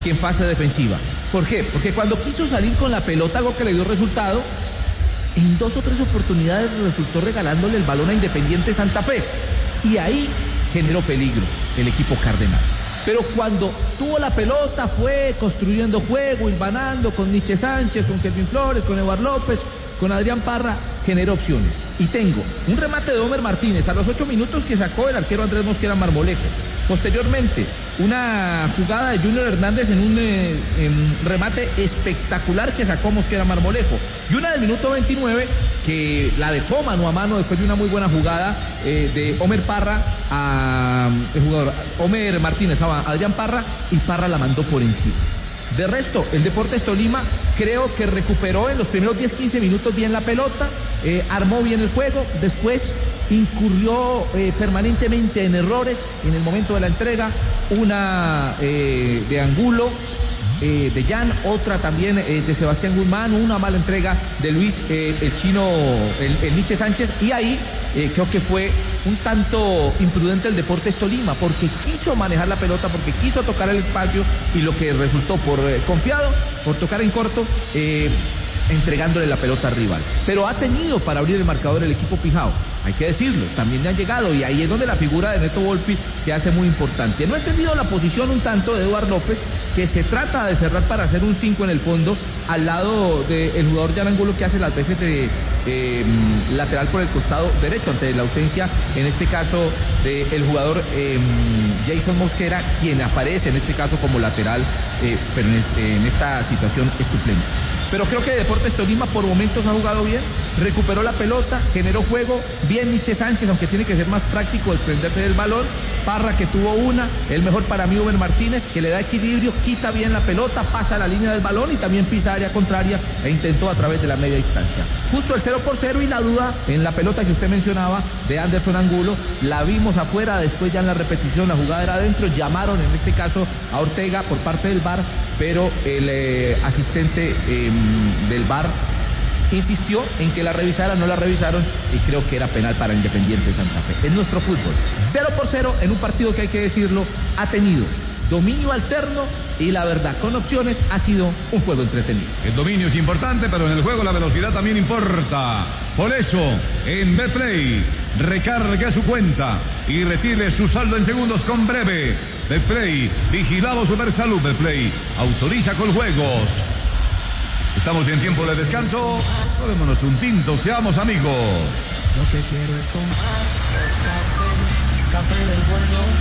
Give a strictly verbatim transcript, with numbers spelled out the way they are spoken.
en fase defensiva. ¿Por qué? Porque cuando quiso salir con la pelota, algo que le dio resultado, en dos o tres oportunidades resultó regalándole el balón a Independiente Santa Fe. Y ahí generó peligro el equipo cardenal. Pero cuando tuvo la pelota fue construyendo juego, hilvanando con Nietzsche Sánchez, con Kelvin Flores, con Eduardo López, con Adrián Parra, generó opciones. Y tengo un remate de Homer Martínez a los ocho minutos que sacó el arquero Andrés Mosquera Marmolejo. Posteriormente, una jugada de Junior Hernández en un eh, en remate espectacular que sacó Mosquera Marmolejo. Y una del minuto veintinueve que la dejó mano a mano después de una muy buena jugada eh, de Homer Parra a el jugador Homer Martínez a Adrián Parra, y Parra la mandó por encima. De resto, el Deportes Tolima creo que recuperó en los primeros diez quince minutos bien la pelota, eh, armó bien el juego, después incurrió eh, permanentemente en errores en el momento de la entrega, una eh, de Angulo, eh, de Jan, otra también eh, de Sebastián Guzmán, una mala entrega de Luis, eh, el chino, el, el Nietzsche Sánchez, y ahí eh, creo que fue un tanto imprudente el Deportes Tolima, porque quiso manejar la pelota, porque quiso tocar el espacio, y lo que resultó por eh, confiado, por tocar en corto, eh, entregándole la pelota al rival. Pero ha tenido para abrir el marcador el equipo Pijao, hay que decirlo, también le han llegado, y ahí es donde la figura de Neto Volpi se hace muy importante. No he entendido la posición un tanto de Eduardo López, que se trata de cerrar para hacer un cinco en el fondo, al lado del jugador Jan Angulo, que hace las veces de eh, lateral por el costado derecho, ante la ausencia, en este caso, del jugador eh, Jason Mosquera, quien aparece en este caso como lateral, eh, pero en, es, en esta situación es suplente. Pero creo que Deportes Tolima por momentos ha jugado bien, recuperó la pelota, generó juego, bien Nietzsche Sánchez, aunque tiene que ser más práctico desprenderse del balón, Parra, que tuvo una, el mejor para mí Homer Martínez, que le da equilibrio, quita bien la pelota, pasa la línea del balón y también pisa área contraria e intentó a través de la media distancia. Justo el cero por cero, y la duda en la pelota que usted mencionaba de Anderson Angulo, la vimos afuera, después ya en la repetición la jugada era adentro, llamaron en este caso a Ortega por parte del V A R, pero el eh, asistente eh, del V A R insistió en que la revisaran, no la revisaron, y creo que era penal para Independiente Santa Fe. En nuestro fútbol, cero por cero en un partido que, hay que decirlo, ha tenido dominio alterno y, la verdad, con opciones, ha sido un juego entretenido. El dominio es importante, pero en el juego la velocidad también importa. Por eso, en Betplay, recargue su cuenta y retire su saldo en segundos con Breve. Betplay, vigilado Supersalud. Betplay, autoriza con juegos. Estamos en tiempo de descanso. Tomémonos un tinto, seamos amigos. Lo que quiero es tomar café, café del bueno.